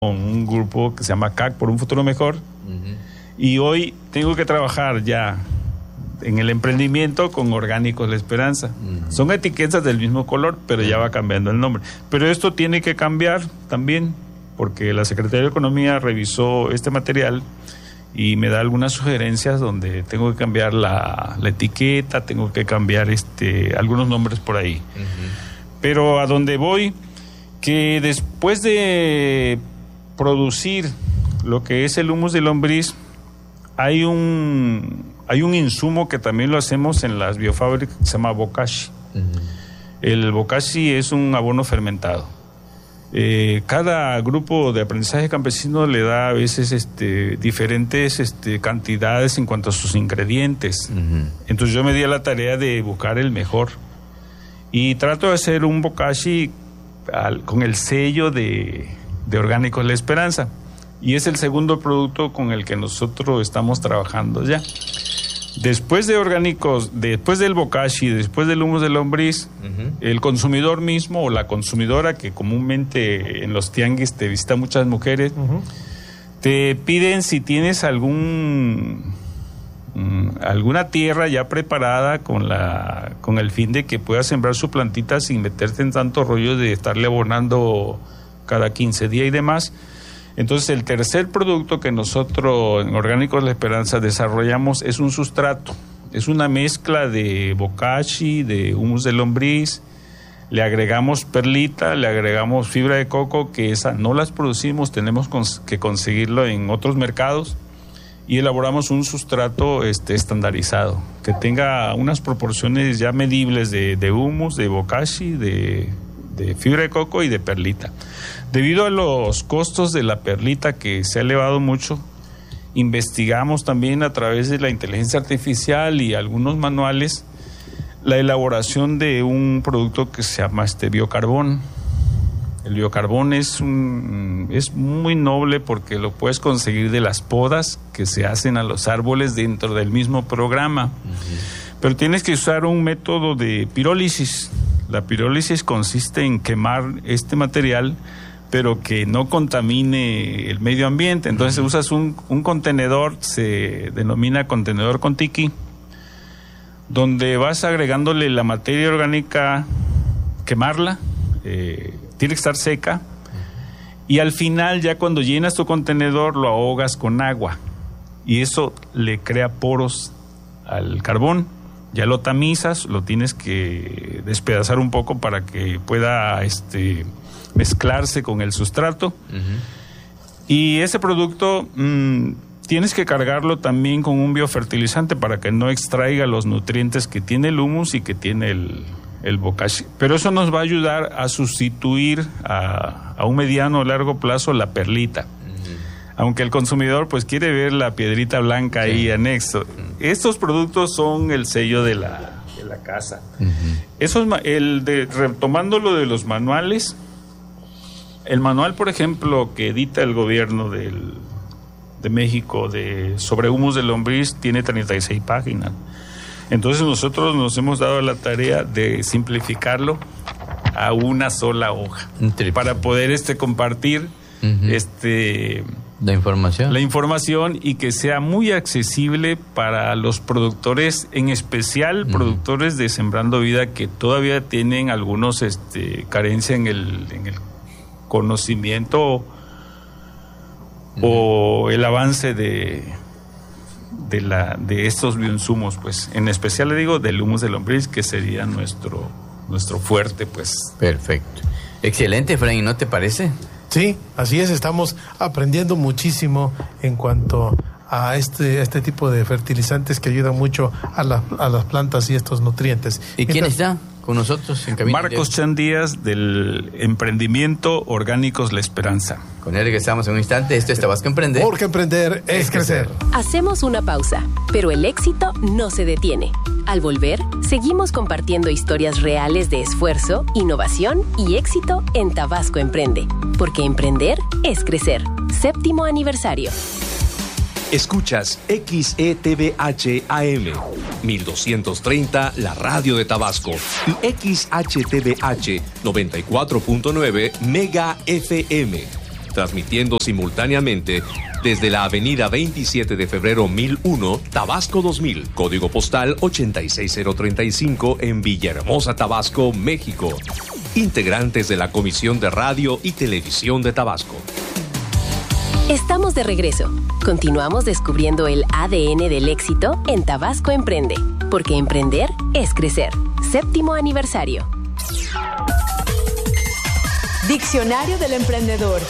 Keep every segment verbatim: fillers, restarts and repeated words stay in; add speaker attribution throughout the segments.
Speaker 1: con un grupo que se llama C A C, por un futuro mejor. Uh-huh. Y hoy tengo que trabajar ya en el emprendimiento con Orgánicos La Esperanza. Uh-huh. Son etiquetas del mismo color, pero uh-huh. ya va cambiando el nombre. Pero esto tiene que cambiar también, porque la Secretaría de Economía revisó este material y me da algunas sugerencias donde tengo que cambiar la, la etiqueta, tengo que cambiar este algunos nombres por ahí. Uh-huh. Pero a donde voy, que después de producir lo que es el humus de lombriz, hay un hay un insumo que también lo hacemos en las biofábricas que se llama bokashi. Uh-huh. El bokashi es un abono fermentado. Eh, cada grupo de aprendizaje campesino le da a veces este, diferentes este, cantidades en cuanto a sus ingredientes. Uh-huh. Entonces yo me di a la tarea de buscar el mejor y trato de hacer un bokashi al, con el sello de, de Orgánicos La Esperanza, y es el segundo producto con el que nosotros estamos trabajando ya. Después de orgánicos, después del bokashi, después del humus de lombriz, uh-huh. el consumidor mismo o la consumidora, que comúnmente en los tianguis te visitan muchas mujeres, uh-huh. te piden si tienes algún mm, alguna tierra ya preparada con la con el fin de que puedas sembrar su plantita sin meterte en tanto rollo de estarle abonando cada quince días y demás. Entonces, el tercer producto que nosotros en Orgánicos La Esperanza desarrollamos es un sustrato. Es una mezcla de bokashi, de humus de lombriz, le agregamos perlita, le agregamos fibra de coco, que esa no las producimos, tenemos que conseguirlo en otros mercados, y elaboramos un sustrato este, estandarizado, que tenga unas proporciones ya medibles de, de humus, de bokashi, de, de fibra de coco y de perlita. Debido a los costos de la perlita que se ha elevado mucho, investigamos también a través de la inteligencia artificial y algunos manuales la elaboración de un producto que se llama este biocarbón. El biocarbón es un es muy noble porque lo puedes conseguir de las podas que se hacen a los árboles dentro del mismo programa. Uh-huh. Pero tienes que usar un método de pirólisis. La pirólisis consiste en quemar este material, pero que no contamine el medio ambiente. Entonces uh-huh. usas un, un contenedor, se denomina contenedor con tiki, donde vas agregándole la materia orgánica, quemarla, eh, tiene que estar seca, uh-huh. y al final ya cuando llenas tu contenedor lo ahogas con agua, y eso le crea poros al carbón. Ya lo tamizas, lo tienes que despedazar un poco para que pueda este mezclarse con el sustrato. Uh-huh. Y ese producto mmm, tienes que cargarlo también con un biofertilizante para que no extraiga los nutrientes que tiene el humus y que tiene el, el bokashi. Pero eso nos va a ayudar a sustituir a, a un mediano o largo plazo la perlita. Uh-huh. Aunque el consumidor pues quiere ver la piedrita blanca sí. ahí anexo. Uh-huh. Estos productos son el sello de la, de la casa. Uh-huh. Esos, el de, retomando lo de los manuales, el manual, por ejemplo, que edita el gobierno del, de México de, sobre humus de lombriz tiene treinta y seis páginas. Entonces nosotros nos hemos dado la tarea de simplificarlo a una sola hoja para poder este, compartir uh-huh. este,
Speaker 2: la información.
Speaker 1: la información y que sea muy accesible para los productores, en especial uh-huh. productores de Sembrando Vida, que todavía tienen algunos este, carencia en el, en el conocimiento uh-huh. o el avance de de la de estos bioinsumos, pues en especial le digo del humus de lombriz, que sería nuestro nuestro fuerte, pues.
Speaker 2: Perfecto, excelente, Efraín, ¿no te parece?
Speaker 3: Sí, así es, estamos aprendiendo muchísimo en cuanto a este este tipo de fertilizantes que ayudan mucho a, la, a las plantas y estos nutrientes.
Speaker 2: ¿Y quién está con nosotros en cabina?
Speaker 1: Marcos Chan Díaz, del emprendimiento Orgánicos La Esperanza.
Speaker 2: Con él regresamos en un instante. Esto es Tabasco Emprende.
Speaker 3: Porque emprender es, es crecer.
Speaker 4: Hacemos una pausa, pero el éxito no se detiene. Al volver, seguimos compartiendo historias reales de esfuerzo, innovación y éxito en Tabasco Emprende. Porque emprender es crecer. Séptimo aniversario.
Speaker 5: Escuchas X E T V H A M mil doscientos treinta, la radio de Tabasco, y X H T V H noventa y cuatro punto nueve Mega F M. transmitiendo simultáneamente desde la avenida veintisiete de febrero mil uno, Tabasco dos mil, código postal ochenta y seis mil treinta y cinco en Villahermosa, Tabasco, México. Integrantes de la Comisión de Radio y Televisión de Tabasco.
Speaker 4: Estamos de regreso. Continuamos descubriendo el A D N del éxito en Tabasco Emprende, porque emprender es crecer. Séptimo aniversario.
Speaker 6: Diccionario del emprendedor.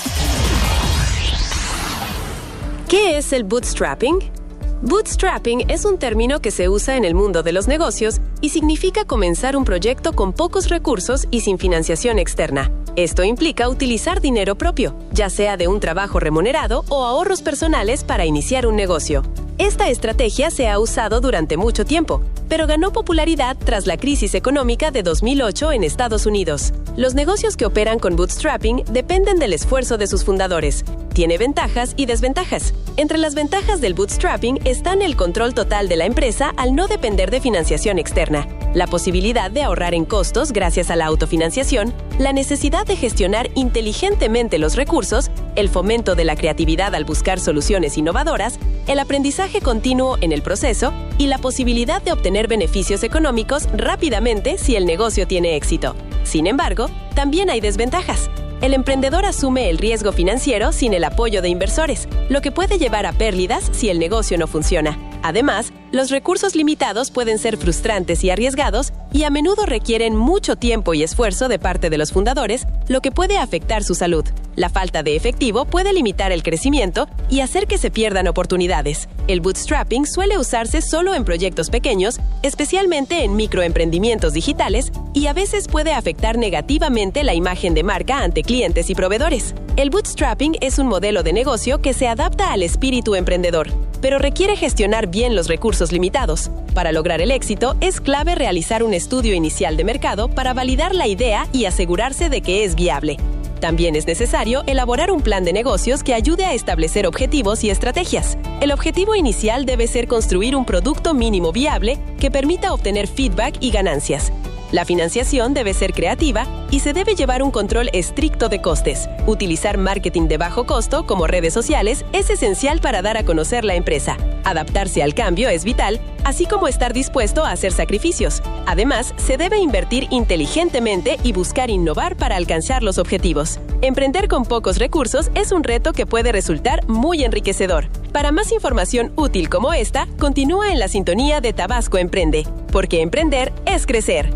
Speaker 4: ¿Qué es el bootstrapping? Bootstrapping es un término que se usa en el mundo de los negocios y significa comenzar un proyecto con pocos recursos y sin financiación externa. Esto implica utilizar dinero propio, ya sea de un trabajo remunerado o ahorros personales para iniciar un negocio. Esta estrategia se ha usado durante mucho tiempo, pero ganó popularidad tras la crisis económica de dos mil ocho en Estados Unidos. Los negocios que operan con bootstrapping dependen del esfuerzo de sus fundadores. Tiene ventajas y desventajas. Entre las ventajas del bootstrapping están el control total de la empresa al no depender de financiación externa, la posibilidad de ahorrar en costos gracias a la autofinanciación, la necesidad de gestionar inteligentemente los recursos, el fomento de la creatividad al buscar soluciones innovadoras, el aprendizaje continuo en el proceso y la posibilidad de obtener beneficios económicos rápidamente si el negocio tiene éxito. Sin embargo, también hay desventajas. El emprendedor asume el riesgo financiero sin el apoyo de inversores, lo que puede llevar a pérdidas si el negocio no funciona. Además, los recursos limitados pueden ser frustrantes y arriesgados y a menudo requieren mucho tiempo y esfuerzo de parte de los fundadores, lo que puede afectar su salud. La falta de efectivo puede limitar el crecimiento y hacer que se pierdan oportunidades. El bootstrapping suele usarse solo en proyectos pequeños, especialmente en microemprendimientos digitales, y a veces puede afectar negativamente la imagen de marca ante clientes y proveedores. El bootstrapping es un modelo de negocio que se adapta al espíritu emprendedor, pero requiere gestionar bien los recursos limitados. Para lograr el éxito, es clave realizar un estudio inicial de mercado para validar la idea y asegurarse de que es viable. También es necesario elaborar un plan de negocios que ayude a establecer objetivos y estrategias. El objetivo inicial debe ser construir un producto mínimo viable que permita obtener feedback y ganancias. La financiación debe ser creativa y se debe llevar un control estricto de costes. Utilizar marketing de bajo costo, como redes sociales, es esencial para dar a conocer la empresa. Adaptarse al cambio es vital, así como estar dispuesto a hacer sacrificios. Además, se debe invertir inteligentemente y buscar innovar para alcanzar los objetivos. Emprender con pocos recursos es un reto que puede resultar muy enriquecedor. Para más información útil como esta, continúa en la sintonía de Tabasco Emprende, porque emprender es crecer.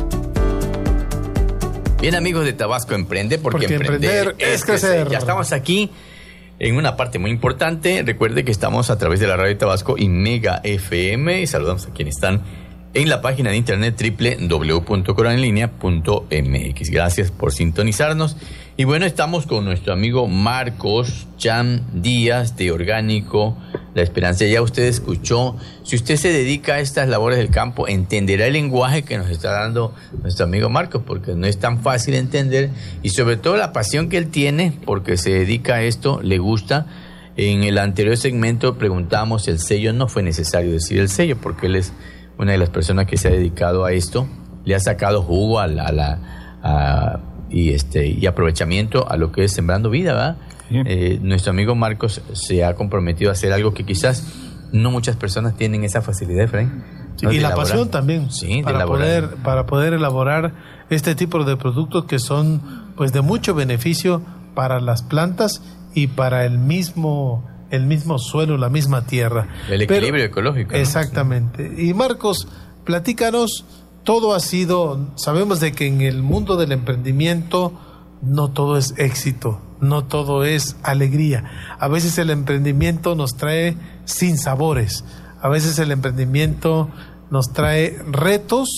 Speaker 2: Bien, amigos de Tabasco Emprende, porque,
Speaker 3: porque emprender, emprender es crecer. crecer.
Speaker 2: Ya estamos aquí en una parte muy importante. Recuerde que estamos a través de la radio de Tabasco y Mega F M. Y saludamos a quienes están en la página de internet doble u doble u doble u punto coranlinea punto m x. Gracias por sintonizarnos. Y bueno, estamos con nuestro amigo Marcos Chan Díaz de Orgánico La Esperanza. Ya usted escuchó. Si usted se dedica a estas labores del campo, entenderá el lenguaje que nos está dando nuestro amigo Marcos, porque no es tan fácil de entender, y sobre todo la pasión que él tiene porque se dedica a esto, le gusta. En el anterior segmento preguntamos el sello. No fue necesario decir el sello porque él es una de las personas que se ha dedicado a esto, le ha sacado jugo a la, a la a, y este y aprovechamiento a lo que es Sembrando Vida, ¿verdad? Sí. Eh, nuestro amigo Marcos se ha comprometido a hacer algo que quizás no muchas personas tienen esa facilidad, Efraín.
Speaker 3: Sí, y la elaborar. Pasión también,
Speaker 2: sí,
Speaker 3: para poder para poder elaborar este tipo de productos que son pues de mucho beneficio para las plantas y para el mismo el mismo suelo, la misma tierra.
Speaker 2: El equilibrio Pero, ecológico, ¿no?
Speaker 3: Exactamente. Y Marcos, platícanos, todo ha sido, sabemos de que en el mundo del emprendimiento no todo es éxito, no todo es alegría. A veces el emprendimiento nos trae sinsabores, a veces el emprendimiento nos trae retos,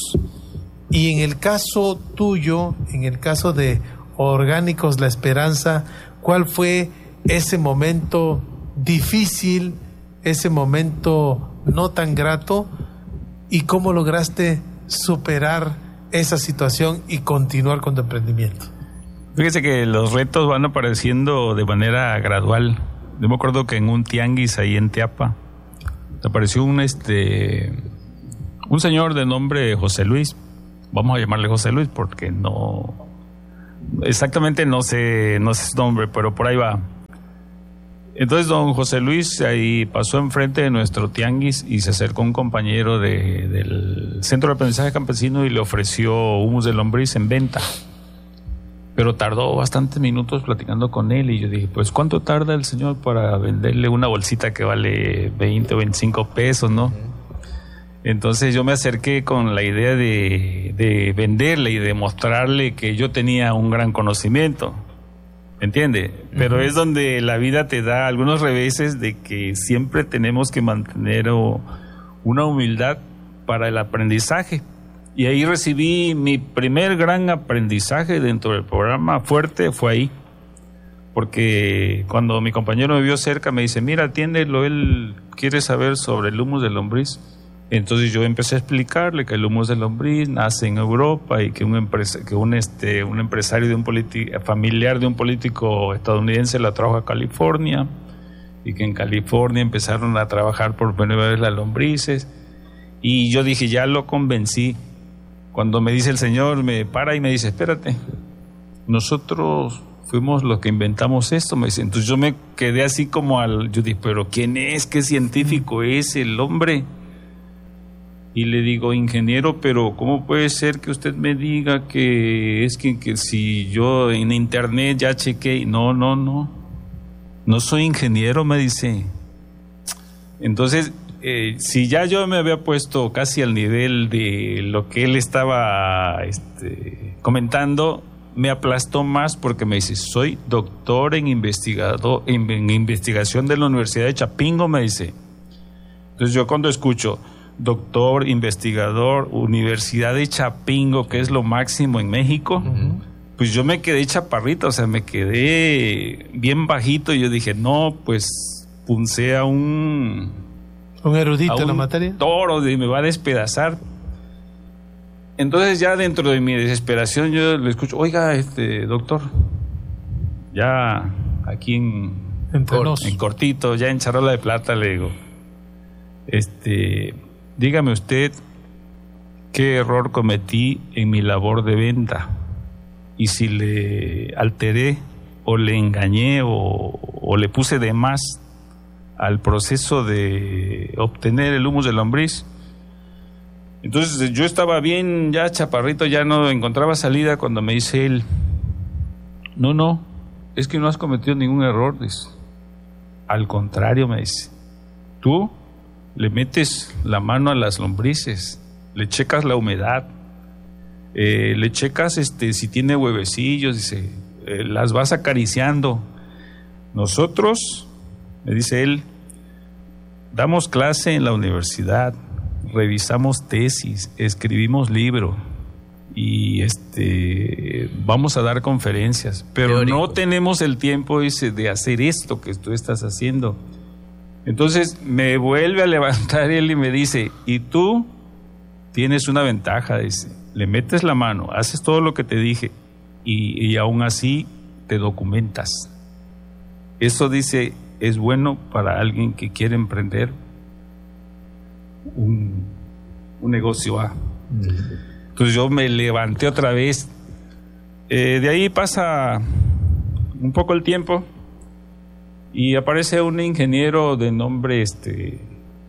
Speaker 3: y en el caso tuyo, en el caso de Orgánicos La Esperanza, ¿cuál fue ese momento difícil, ese momento no tan grato, y cómo lograste superar esa situación y continuar con tu emprendimiento?
Speaker 1: Fíjese que los retos van apareciendo de manera gradual. Yo me acuerdo que en un tianguis ahí en Teapa apareció un este un señor de nombre José Luis. Vamos a llamarle José Luis porque no Exactamente no sé, no sé su nombre, pero por ahí va. Entonces don José Luis ahí pasó enfrente de nuestro tianguis y se acercó un compañero de, del Centro de Aprendizaje Campesino y le ofreció humus de lombriz en venta. Pero tardó bastantes minutos platicando con él y yo dije, pues ¿cuánto tarda el señor para venderle una bolsita que vale veinte o veinticinco pesos, no? Entonces yo me acerqué con la idea de, de venderle y de mostrarle que yo tenía un gran conocimiento. ¿Entiende? Pero uh-huh. es donde la vida te da algunos reveses de que siempre tenemos que mantener oh, una humildad para el aprendizaje. Y ahí recibí mi primer gran aprendizaje dentro del programa fuerte, fue ahí. Porque cuando mi compañero me vio cerca me dice, mira, atiéndelo, él quiere saber sobre el humus de lombriz. Entonces yo empecé a explicarle que el humus de lombriz nace en Europa y que un empresa, que un este un empresario de un politi- familiar de un político estadounidense la trajo a California y que en California empezaron a trabajar por primera vez las lombrices y yo dije, ya lo convencí. Cuando me dice el señor, me para y me dice, espérate, nosotros fuimos los que inventamos esto, me dice. Entonces yo me quedé así como al, yo dije, pero ¿quién es? ¿Qué científico es el hombre? Y le digo, ingeniero, pero ¿cómo puede ser que usted me diga que es que, que si yo en internet ya chequé? No, no, no. No soy ingeniero, me dice. Entonces, eh, si ya yo me había puesto casi al nivel de lo que él estaba este, comentando, me aplastó más porque me dice, soy doctor en, investigado, en, en investigación de la Universidad de Chapingo, me dice. Entonces yo cuando escucho doctor, investigador, Universidad de Chapingo, que es lo máximo en México, uh-huh. pues yo me quedé chaparrito, o sea, me quedé bien bajito y yo dije, no, pues puncé a un...
Speaker 3: ¿Un erudito
Speaker 1: a un
Speaker 3: en la materia?
Speaker 1: Toro, y me va a despedazar. Entonces ya dentro de mi desesperación yo le escucho, oiga, este doctor, ya aquí en,
Speaker 3: Cort,
Speaker 1: en cortito, ya en charola de plata, le digo, este... dígame usted qué error cometí en mi labor de venta y si le alteré o le engañé o, o le puse de más al proceso de obtener el humus de lombriz. Entonces yo estaba bien ya chaparrito, ya no encontraba salida cuando me dice él, no, no, es que no has cometido ningún error, dice. Al contrario, me dice, tú le metes la mano a las lombrices, le checas la humedad, eh, le checas este si tiene huevecillos, dice, eh, las vas acariciando. Nosotros, me dice él, damos clase en la universidad, revisamos tesis, escribimos libro y este vamos a dar conferencias, pero teórico. No tenemos el tiempo, dice, de hacer esto que tú estás haciendo. Entonces me vuelve a levantar él y me dice, y tú tienes una ventaja, dice, le metes la mano, haces todo lo que te dije y, y aún así te documentas. Eso, dice, es bueno para alguien que quiere emprender un, un negocio A. Entonces yo me levanté otra vez. Eh, de ahí pasa un poco el tiempo y aparece un ingeniero de nombre este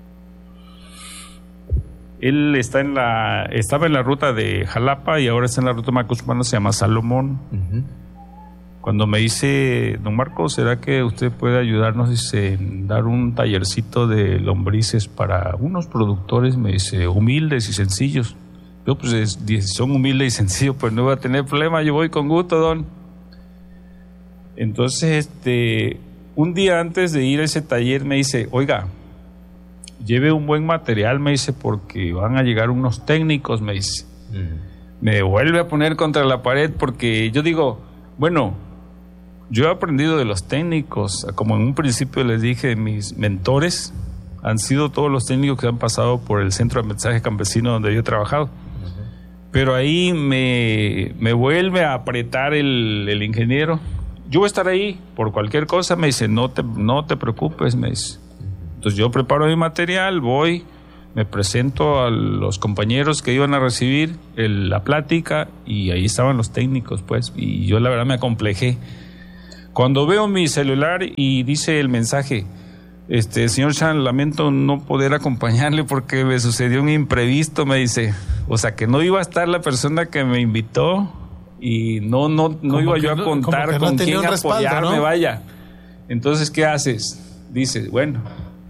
Speaker 1: él está en la estaba en la ruta de Jalapa y ahora está en la ruta Macuspana, se llama Salomón. Uh-huh. Cuando me dice, don Marcos, ¿será que usted puede ayudarnos, dice, en dar un tallercito de lombrices para unos productores, me dice, humildes y sencillos? Yo, pues, es, son humildes y sencillos, pues no voy a tener problema, yo voy con gusto, don. Entonces, este, un día antes de ir a ese taller me dice, oiga, lleve un buen material, me dice, porque van a llegar unos técnicos, me dice. Mm. Me vuelve a poner contra la pared porque yo digo, bueno, yo he aprendido de los técnicos, como en un principio les dije, mis mentores han sido todos los técnicos que han pasado por el Centro de Aprendizaje Campesino donde yo he trabajado. Uh-huh. Pero ahí me, me vuelve a apretar el, el ingeniero. Yo voy a estar ahí por cualquier cosa, me dice, no te, no te preocupes, me dice. Entonces yo preparo mi material, voy, me presento a los compañeros que iban a recibir el, la plática y ahí estaban los técnicos, pues, y yo la verdad me acomplejé. Cuando veo mi celular y dice el mensaje, este, señor Chan, lamento no poder acompañarle porque me sucedió un imprevisto, me dice, o sea que no iba a estar la persona que me invitó y no, no, no iba yo a contar
Speaker 3: no
Speaker 1: con quién
Speaker 3: respaldo,
Speaker 1: apoyarme,
Speaker 3: ¿no?
Speaker 1: vaya. Entonces, ¿qué haces? Dices, bueno,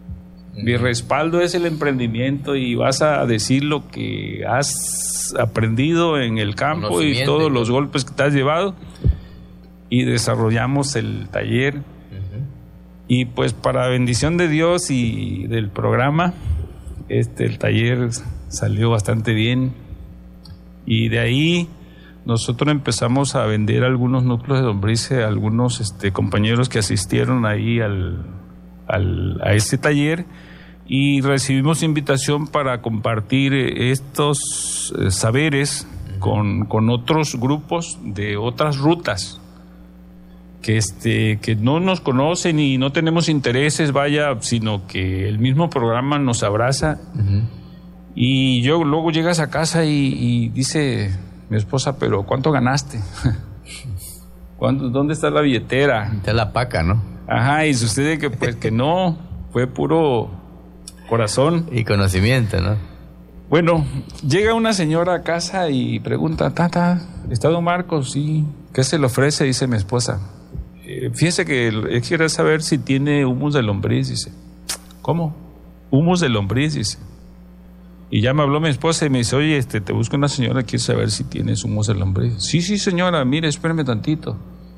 Speaker 1: mi respaldo es el emprendimiento y vas a decir lo que has aprendido en el campo y todos los golpes que te has llevado, y desarrollamos el taller. Uh-huh. Y pues para bendición de Dios y del programa, este el taller salió bastante bien, y de ahí nosotros empezamos a vender algunos núcleos de lombrices a algunos este, compañeros que asistieron ahí al, al, a este taller, y recibimos invitación para compartir estos eh, saberes con, con otros grupos de otras rutas que, este, que no nos conocen y no tenemos intereses, vaya, sino que el mismo programa nos abraza. Uh-huh. Y yo luego llegas a casa y, y dice mi esposa, pero ¿cuánto ganaste? ¿Cuánto, ¿Dónde está la billetera?
Speaker 2: Está la paca, ¿no?
Speaker 1: Ajá, y sucede que pues que no, fue puro corazón.
Speaker 2: Y conocimiento, ¿no?
Speaker 1: Bueno, llega una señora a casa y pregunta, tata, ¿está don Marcos? Sí. ¿Qué se le ofrece? Dice mi esposa. Eh, fíjese que él quiere saber si tiene humus de lombriz, dice. ¿Cómo? Humus de lombriz, dice. Y ya me habló mi esposa y me dice, oye, este, te busco una señora, quiere saber si tienes humus de lombriz. Sí, sí, señora, mire, espérame tantito.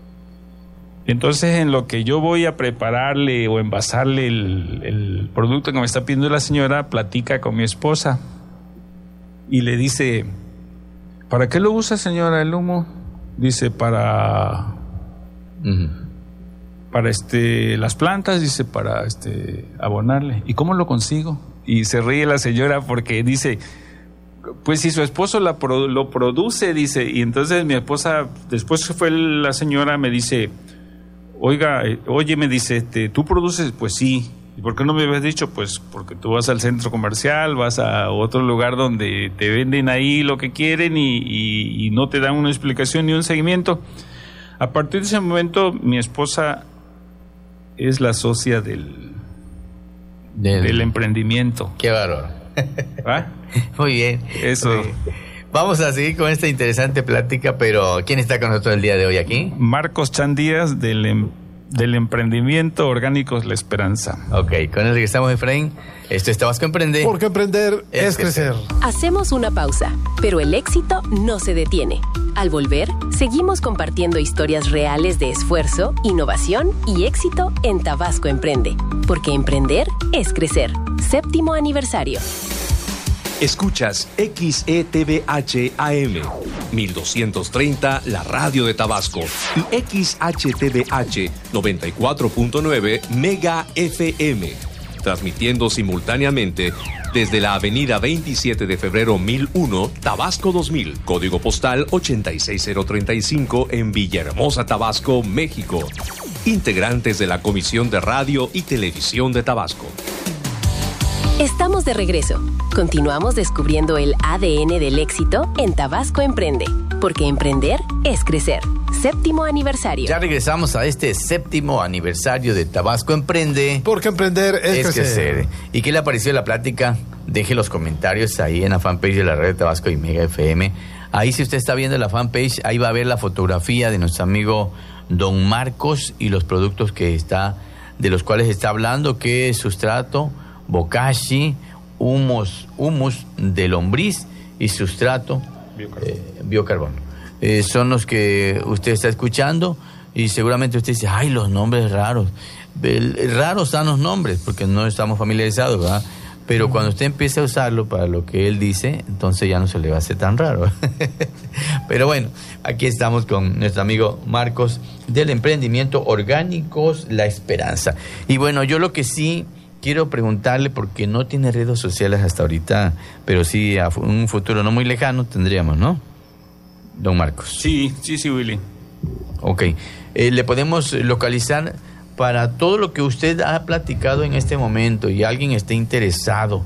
Speaker 1: Entonces, en lo que yo voy a prepararle o envasarle el, el producto que me está pidiendo la señora, platica con mi esposa y le dice, ¿para qué lo usa, señora, el humo? Dice, para uh-huh. para este las plantas, dice, para este abonarle. ¿Y cómo lo consigo? Y se ríe la señora porque dice, pues si su esposo la pro, lo produce, dice. Y entonces mi esposa, después que fue la señora, me dice, oiga, oye, me dice, este, ¿tú produces? Pues sí. ¿Y por qué no me habías dicho? Pues porque tú vas al centro comercial, vas a otro lugar donde te venden ahí lo que quieren y, y, y no te dan una explicación ni un seguimiento. A partir de ese momento, mi esposa es la socia del, del, del emprendimiento.
Speaker 2: Qué valor.
Speaker 1: ¿Ah?
Speaker 2: Muy bien.
Speaker 1: Eso.
Speaker 2: Muy bien. Vamos a seguir con esta interesante plática, pero ¿quién está con nosotros el día de hoy aquí?
Speaker 1: Marcos Chan Díaz, del, em, del emprendimiento Orgánicos La Esperanza.
Speaker 2: Ok, con el que estamos, Efraín. Esto es Tabasco Emprende.
Speaker 3: Porque emprender es, es crecer.
Speaker 4: Hacemos una pausa, pero el éxito no se detiene. Al volver, seguimos compartiendo historias reales de esfuerzo, innovación y éxito en Tabasco Emprende. Porque emprender es crecer. Séptimo aniversario.
Speaker 5: Escuchas X E T V H A M mil doscientos treinta, la radio de Tabasco, y X H T V H noventa y cuatro punto nueve Mega F M, transmitiendo simultáneamente desde la avenida veintisiete de febrero mil uno, Tabasco dos mil, código postal ochenta y seis mil treinta y cinco en Villahermosa, Tabasco, México. Integrantes de la Comisión de Radio y Televisión de Tabasco.
Speaker 4: Estamos de regreso. Continuamos descubriendo el A D N del éxito en Tabasco Emprende, porque emprender es crecer. Séptimo aniversario.
Speaker 2: Ya regresamos a este séptimo aniversario de Tabasco Emprende.
Speaker 3: Porque emprender es,
Speaker 2: es crecer. crecer. ¿Y qué le pareció la plática? Deje los comentarios ahí en la fanpage de la red de Tabasco y Mega F M. Ahí, si usted está viendo la fanpage, ahí va a ver la fotografía de nuestro amigo Don Marcos y los productos que está, de los cuales está hablando, que es sustrato, bokashi, humus, humus de lombriz y sustrato biocarbono. Eh, biocarbono. Eh, son los que usted está escuchando y seguramente usted dice, ay, los nombres raros. El, raros están los nombres porque no estamos familiarizados, ¿verdad? Pero cuando usted empiece a usarlo para lo que él dice, entonces ya no se le va a hacer tan raro. Pero bueno, aquí estamos con nuestro amigo Marcos del emprendimiento Orgánicos La Esperanza. Y bueno, yo lo que sí quiero preguntarle, porque no tiene redes sociales hasta ahorita, pero sí a un futuro no muy lejano tendríamos, ¿no? Don Marcos.
Speaker 1: Sí, sí, sí, Willy.
Speaker 2: Ok. Eh, ¿Le podemos localizar para todo lo que usted ha platicado en este momento y alguien esté interesado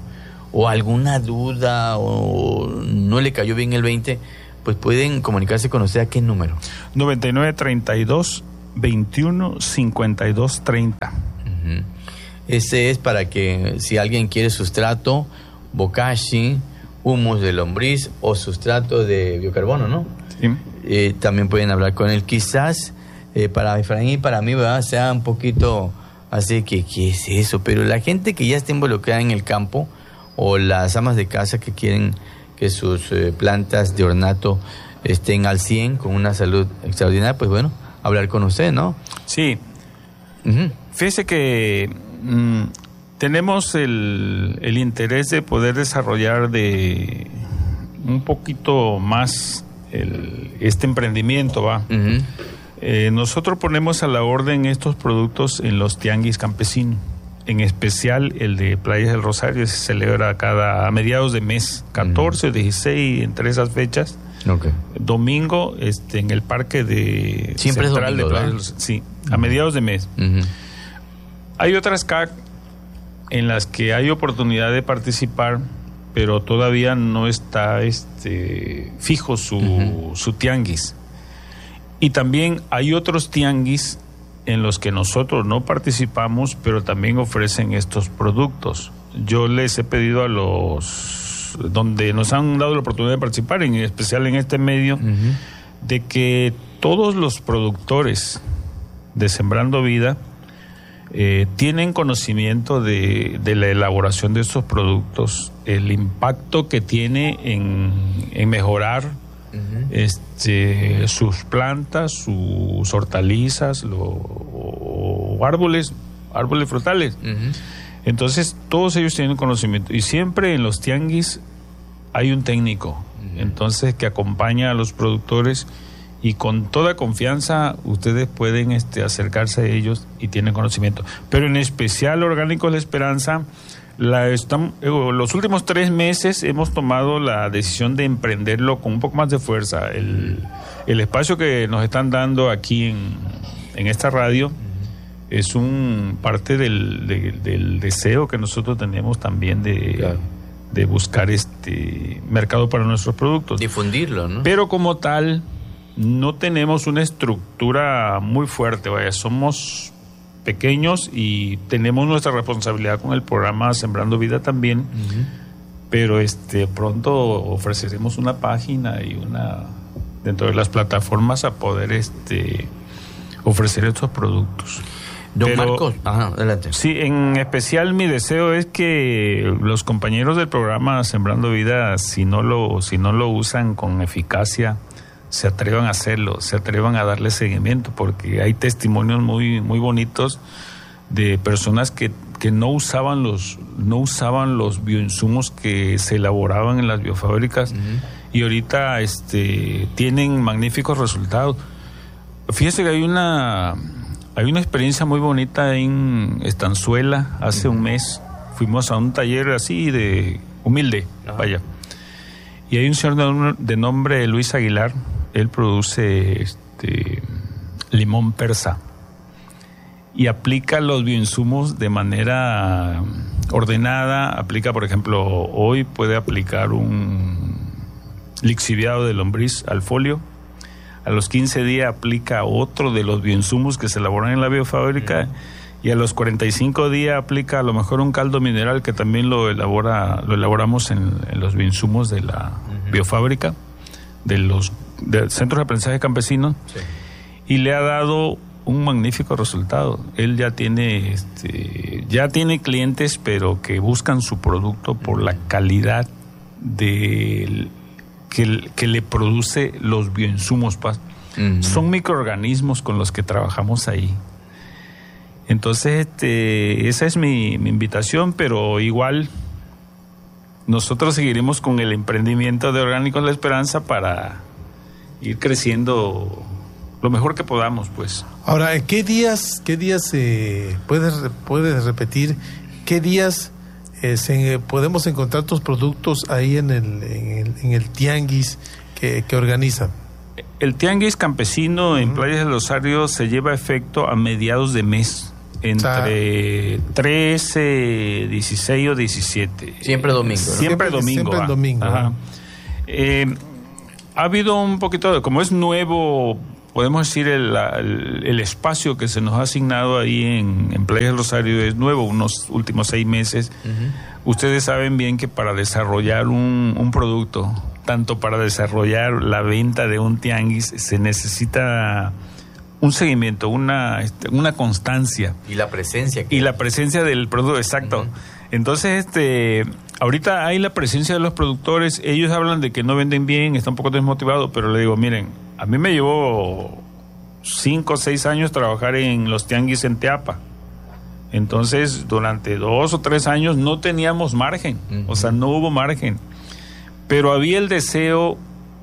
Speaker 2: o alguna duda o no le cayó bien el veinte, pues pueden comunicarse con usted. ¿A qué número?
Speaker 1: noventa y nueve, treinta y dos, veintiuno, cincuenta y dos, treinta.
Speaker 2: Uh-huh. Ese es para que si alguien quiere sustrato, bokashi, humus de lombriz o sustrato de biocarbono, ¿no?
Speaker 1: Sí.
Speaker 2: Eh, también pueden hablar con él. Quizás eh, para Efraín y para mí, ¿verdad?, sea un poquito así que, ¿qué es eso? Pero la gente que ya está involucrada en el campo o las amas de casa que quieren que sus eh, plantas de ornato estén al cien con una salud extraordinaria, pues bueno, hablar con usted, ¿no?
Speaker 1: Sí.
Speaker 2: Uh-huh.
Speaker 1: Fíjese que mmm, tenemos el, el interés de poder desarrollar de un poquito más el, este emprendimiento, ¿va?
Speaker 2: Uh-huh.
Speaker 1: Eh, nosotros ponemos a la orden estos productos en los tianguis campesinos, en especial el de Playas del Rosario, se celebra cada a mediados de mes, catorce, uh-huh. dieciséis, entre esas fechas.
Speaker 2: Okay.
Speaker 1: Domingo, este, en el parque de
Speaker 2: Siempre
Speaker 1: Central
Speaker 2: es domingo,
Speaker 1: de Playas del Rosario, sí, uh-huh. a mediados de mes.
Speaker 2: Uh-huh.
Speaker 1: Hay otras C A C en las que hay oportunidad de participar, pero todavía no está este fijo su, uh-huh. su tianguis. Y también hay otros tianguis en los que nosotros no participamos, pero también ofrecen estos productos. Yo les he pedido a los donde nos han dado la oportunidad de participar, en especial en este medio, uh-huh. de que todos los productores de Sembrando Vida eh, tienen conocimiento de, de la elaboración de estos productos, el impacto que tiene en, en mejorar uh-huh. este, sus plantas, sus hortalizas, lo, o árboles, árboles frutales. Uh-huh. Entonces, todos ellos tienen conocimiento. Y siempre en los tianguis hay un técnico, uh-huh. entonces, que acompaña a los productores, y con toda confianza ustedes pueden este, acercarse a ellos y tienen conocimiento. Pero en especial Orgánicos La Esperanza, la están, los últimos tres meses hemos tomado la decisión de emprenderlo con un poco más de fuerza. El, el espacio que nos están dando aquí en, en esta radio es un parte del, de, del deseo que nosotros tenemos también de, claro. de buscar este mercado para nuestros productos.
Speaker 2: Difundirlo, ¿no?
Speaker 1: Pero como tal, no tenemos una estructura muy fuerte, vaya, somos pequeños y tenemos nuestra responsabilidad con el programa Sembrando Vida también, uh-huh. pero este pronto ofreceremos una página y una dentro de las plataformas a poder este ofrecer estos productos.
Speaker 2: Don
Speaker 1: Pero,
Speaker 2: Marcos, ajá, adelante.
Speaker 1: Sí, en especial mi deseo es que los compañeros del programa Sembrando Vida, si no lo, si no lo usan con eficacia, se atrevan a hacerlo, se atrevan a darle seguimiento, porque hay testimonios muy, muy bonitos de personas que, que no usaban los, no usaban los bioinsumos que se elaboraban en las biofábricas, uh-huh. y ahorita este tienen magníficos resultados. Fíjese que hay una Hay una experiencia muy bonita en Estanzuela. Hace uh-huh. un mes fuimos a un taller así de humilde, uh-huh. vaya. Y hay un señor de, de nombre Luis Aguilar. Él produce este limón persa y aplica los bioinsumos de manera ordenada. Aplica, por ejemplo, hoy puede aplicar un lixiviado de lombriz al folio. A los quince días aplica otro de los bioinsumos que se elaboran en la biofábrica, uh-huh. y a los cuarenta y cinco días aplica a lo mejor un caldo mineral que también lo elabora lo elaboramos en, en los bioinsumos de la uh-huh. biofábrica, de los de centros de aprendizaje campesinos, sí. y le ha dado un magnífico resultado. Él ya tiene este ya tiene clientes, pero que buscan su producto por uh-huh. la calidad de Que, que le produce los bioinsumos. Uh-huh. Son microorganismos con los que trabajamos ahí. Entonces, este, esa es mi, mi invitación, pero igual nosotros seguiremos con el emprendimiento de Orgánicos La Esperanza para ir creciendo lo mejor que podamos, pues.
Speaker 3: Ahora, ¿qué días, qué días eh, puedes, puedes repetir? ¿Qué días Eh, se, podemos encontrar tus productos ahí en el, en el, en el tianguis que, que organizan?
Speaker 1: El tianguis campesino uh-huh. en Playas del Rosario se lleva a efecto a mediados de mes. entre trece, dieciséis o diecisiete.
Speaker 2: Siempre domingo, ¿no?
Speaker 1: Siempre, siempre domingo.
Speaker 3: Siempre domingo.
Speaker 1: Ajá. Eh, ha habido un poquito de, como es nuevo, podemos decir, el, el, el espacio que se nos ha asignado ahí en, en Playa del Rosario es nuevo, unos últimos seis meses. Uh-huh. Ustedes saben bien que para desarrollar un, un producto, tanto para desarrollar la venta de un tianguis, se necesita un seguimiento, una, una constancia.
Speaker 2: Y la presencia. Que...
Speaker 1: Y la presencia del producto, exacto. Uh-huh. Entonces, este, ahorita hay la presencia de los productores, ellos hablan de que no venden bien, están un poco desmotivados, pero le digo, miren, a mí me llevó cinco o seis años trabajar en los tianguis en Teapa. Entonces, durante dos o tres años no teníamos margen, uh-huh. o sea, no hubo margen. Pero había el deseo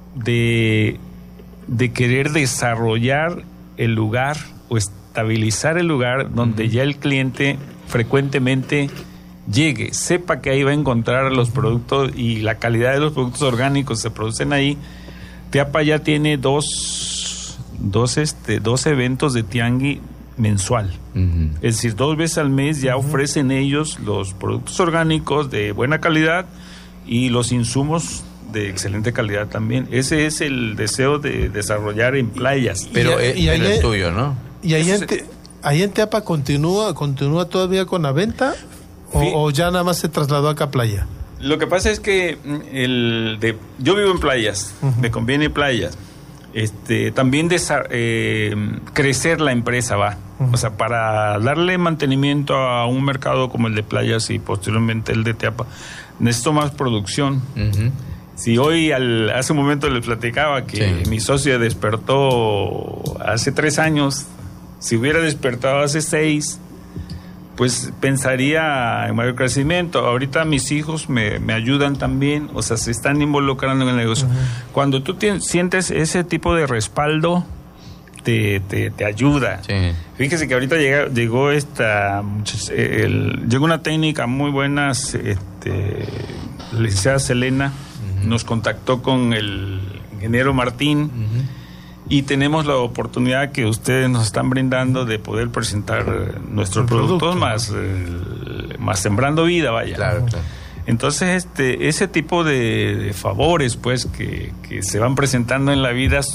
Speaker 1: de, de querer desarrollar el lugar o estabilizar el lugar donde uh-huh. ya el cliente frecuentemente llegue, sepa que ahí va a encontrar los productos y la calidad de los productos orgánicos se producen ahí. Teapa ya tiene dos, dos, este, dos eventos de tianguis mensual. Uh-huh. Es decir, dos veces al mes ya uh-huh. ofrecen ellos los productos orgánicos de buena calidad y los insumos de excelente calidad también. Ese es el deseo de desarrollar en playas.
Speaker 2: Pero
Speaker 3: y,
Speaker 2: es,
Speaker 3: y
Speaker 2: pero es tuyo, ¿no?
Speaker 3: Y ahí en, te, ahí en Teapa continúa, continúa todavía con la venta o, sí. o ya nada más se trasladó acá a playa.
Speaker 1: Lo que pasa es que el de, yo vivo en playas, uh-huh. me conviene playas. Este, también desa, eh, crecer la empresa va, uh-huh. o sea, para darle mantenimiento a un mercado como el de playas y posteriormente el de Teapa, necesito más producción. Uh-huh. Si hoy, al, hace un momento les platicaba que sí. mi socio despertó hace tres años, si hubiera despertado hace seis, pues pensaría en mayor crecimiento. Ahorita mis hijos me, me ayudan también, o sea, se están involucrando en el negocio. Uh-huh. Cuando tú tienes, sientes ese tipo de respaldo, te, te, te ayuda. Sí. Fíjese que ahorita llega, llegó esta, el, llegó una técnica muy buena, este, la licenciada Selena, uh-huh. nos contactó con el ingeniero Martín, uh-huh. y tenemos la oportunidad que ustedes nos están brindando de poder presentar nuestros productos, más, eh, más sembrando vida, vaya.
Speaker 2: Claro, claro.
Speaker 1: Entonces, este, ese tipo de, de favores, pues, que, que se van presentando en la vida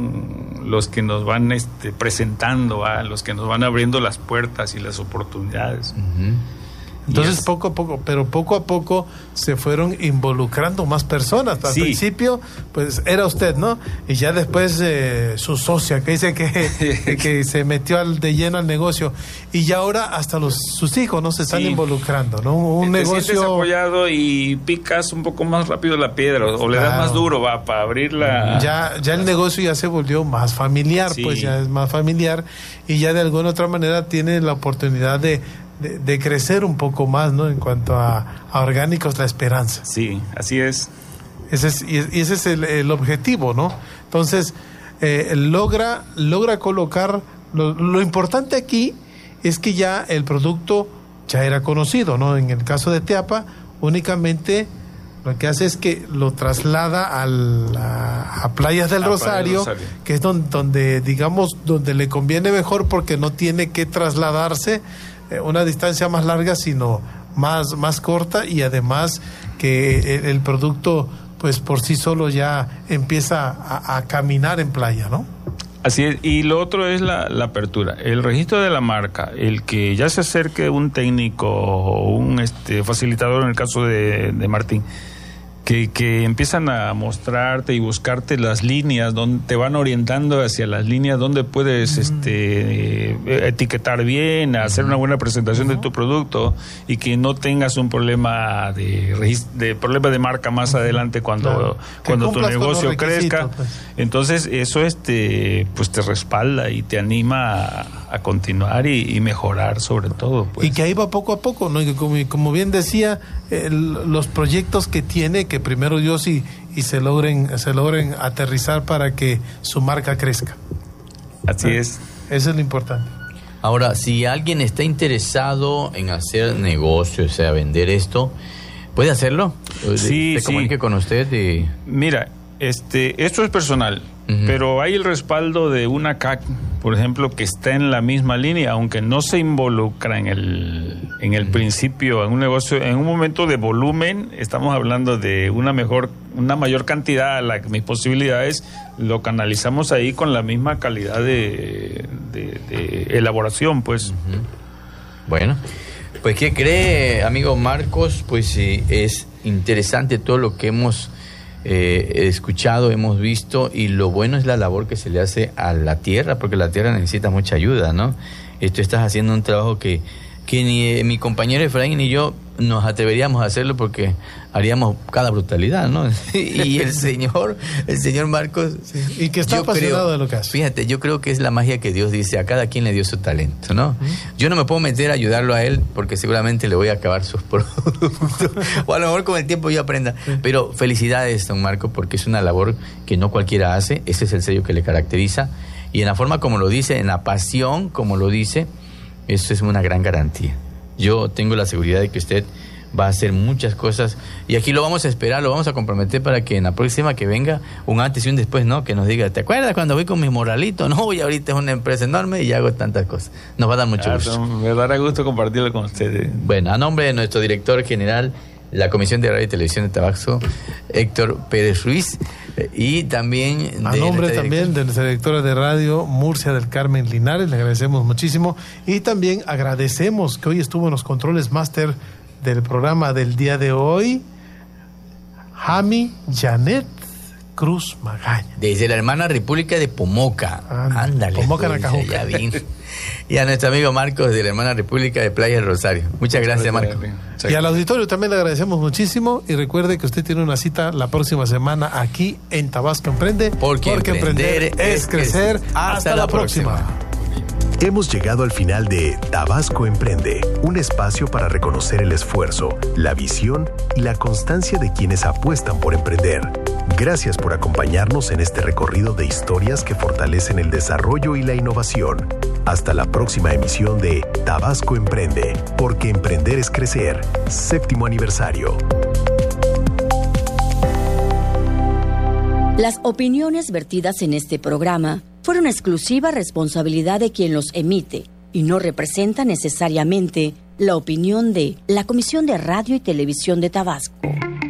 Speaker 1: son los que nos van este, presentando, ¿va? Los que nos van abriendo las puertas y las oportunidades.
Speaker 3: Uh-huh. Entonces, yes. poco a poco, pero poco a poco se fueron involucrando más personas. Al sí. principio, pues era usted, ¿no? Y ya después eh, su socia, que dice que, que se metió al, de lleno al negocio. Y ya ahora hasta los sus hijos no se están sí. involucrando, ¿no? Un
Speaker 1: Te
Speaker 3: negocio.
Speaker 1: sientes apoyado y picas un poco más rápido la piedra, o claro. le das más duro, va, para abrirla.
Speaker 3: Ya, ya el negocio ya se volvió más familiar, sí. pues ya es más familiar. Y ya de alguna otra manera tiene la oportunidad de. De, de crecer un poco más, ¿no? En cuanto a, a orgánicos, la esperanza.
Speaker 1: Sí, así es.
Speaker 3: Ese es y ese es el, el objetivo, ¿no? Entonces, eh, logra, logra colocar... Lo, lo importante aquí es que ya el producto ya era conocido, ¿no? En el caso de Teapa, únicamente lo que hace es que lo traslada al, a, a Playas del a Rosario, Playa del Rosario, que es donde, donde, digamos, donde le conviene mejor porque no tiene que trasladarse una distancia más larga, sino más, más corta, y además que el, el producto pues por sí solo ya empieza a, a caminar en playa, ¿no?
Speaker 1: Así es, y lo otro es la, la apertura, el registro de la marca, el que ya se acerque un técnico o un este facilitador, en el caso de, de Martín, que, que empiezan a mostrarte y buscarte las líneas, donde te van orientando hacia las líneas donde puedes uh-huh. este eh, etiquetar bien, hacer uh-huh. una buena presentación uh-huh. de tu producto, y que no tengas un problema de, de problema de marca más uh-huh. adelante cuando, claro. cuando tu negocio crezca. Pues. Entonces eso este pues te respalda y te anima a, a continuar y, y mejorar sobre todo. Pues.
Speaker 3: Y que ahí va poco a poco, ¿no? Y que como, como bien decía, el, los proyectos que tiene, que primero Dios y, y se logren se logren aterrizar para que su marca crezca.
Speaker 1: Así es.
Speaker 3: Eso es lo importante.
Speaker 2: Ahora, si alguien está interesado en hacer negocio, o sea, vender esto, ¿puede hacerlo?
Speaker 1: Sí,
Speaker 2: se comunique
Speaker 1: sí.
Speaker 2: con usted y...
Speaker 1: Mira, este, esto es personal, uh-huh. pero hay el respaldo de una C A C por ejemplo, que está en la misma línea, aunque no se involucra en el, en el principio, en un negocio, en un momento de volumen, estamos hablando de una mejor, una mayor cantidad a la que mis posibilidades, lo canalizamos ahí con la misma calidad de, de, de elaboración, pues.
Speaker 2: Uh-huh. Bueno, pues ¿qué cree, amigo Marcos? Pues sí, es interesante todo lo que hemos eh, escuchado, hemos visto, y lo bueno es la labor que se le hace a la tierra, porque la tierra necesita mucha ayuda, ¿no? Y tú estás haciendo un trabajo que, que ni eh, mi compañero Efraín ni yo nos atreveríamos a hacerlo porque haríamos cada brutalidad, ¿no? Y el señor, el señor Marcos...
Speaker 3: Sí, y que está apasionado
Speaker 2: creo,
Speaker 3: de lo que hace.
Speaker 2: Fíjate, yo creo que es la magia que Dios dice, a cada quien le dio su talento, ¿no? Uh-huh. Yo no me puedo meter a ayudarlo a él porque seguramente le voy a acabar sus productos. O a lo mejor con el tiempo yo aprenda. Sí. Pero felicidades, don Marco, porque es una labor que no cualquiera hace. Ese es el sello que le caracteriza. Y en la forma como lo dice, en la pasión como lo dice, eso es una gran garantía. Yo tengo la seguridad de que usted va a hacer muchas cosas y aquí lo vamos a esperar, lo vamos a comprometer para que en la próxima que venga, un antes y un después, ¿no? Que nos diga, ¿te acuerdas cuando fui con mi morralito? No, y ahorita es una empresa enorme y hago tantas cosas. Nos va a dar mucho gusto.
Speaker 1: Ah, me dará gusto compartirlo con ustedes.
Speaker 2: Bueno, a nombre de nuestro director general, la Comisión de Radio y Televisión de Tabasco, Héctor Pérez Ruiz, y también...
Speaker 3: A nombre también de nuestra directora de radio, Murcia del Carmen Linares, le agradecemos muchísimo. Y también agradecemos que hoy estuvo en los controles máster del programa del día de hoy, Jami Janet Cruz Magaña.
Speaker 2: Desde la hermana República de Pomoca.
Speaker 3: Ándale, Ándale Pomoca, Nacajuca.
Speaker 2: Y a nuestro amigo Marcos de la hermana República de Playa del Rosario. Muchas gracias, Marcos.
Speaker 3: Y al auditorio también le agradecemos muchísimo. Y recuerde que usted tiene una cita la próxima semana aquí en Tabasco Emprende.
Speaker 2: Porque, porque emprender, emprender es crecer. Hasta, Hasta la próxima. próxima.
Speaker 7: Hemos llegado al final de Tabasco Emprende, un espacio para reconocer el esfuerzo, la visión y la constancia de quienes apuestan por emprender. Gracias por acompañarnos en este recorrido de historias que fortalecen el desarrollo y la innovación. Hasta la próxima emisión de Tabasco Emprende, porque emprender es crecer. Séptimo aniversario.
Speaker 8: Las opiniones vertidas en este programa fueron exclusiva responsabilidad de quien los emite y no representa necesariamente la opinión de la Comisión de Radio y Televisión de Tabasco.